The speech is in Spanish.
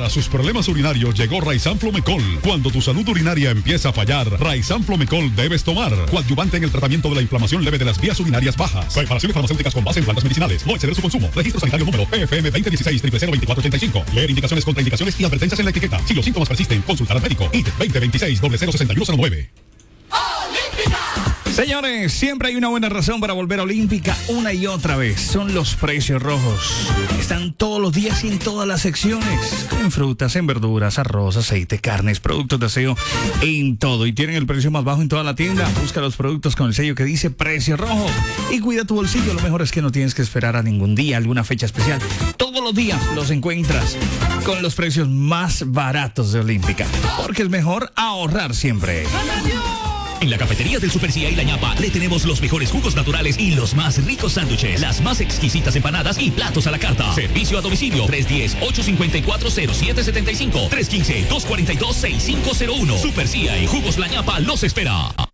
Para sus problemas urinarios llegó Raizan Flomecol. Cuando tu salud urinaria empieza a fallar, Raizan Flomecol debes tomar. Coadyuvante en el tratamiento de la inflamación leve de las vías urinarias bajas. Preparaciones farmacéuticas con base en plantas medicinales. No exceder su consumo. Registro sanitario número PFM 2016-002485. Leer indicaciones, contraindicaciones y advertencias en la etiqueta. Si los síntomas persisten, consultar al médico. IT 2026-006109. Señores, siempre hay una buena razón para volver a Olímpica una y otra vez. Son los precios rojos. Están todos los días y en todas las secciones. En frutas, en verduras, arroz, aceite, carnes, productos de aseo, en todo. Y tienen el precio más bajo en toda la tienda. Busca los productos con el sello que dice precio rojo. Y cuida tu bolsillo. Lo mejor es que no tienes que esperar a ningún día, alguna fecha especial. Todos los días los encuentras con los precios más baratos de Olímpica. Porque es mejor ahorrar siempre. En la cafetería del Super Cia y La Ñapa le tenemos los mejores jugos naturales y los más ricos sándwiches, las más exquisitas empanadas y platos a la carta. Servicio a domicilio 310-854-0775, 315-242-6501. Super Cia y Jugos La Ñapa los espera.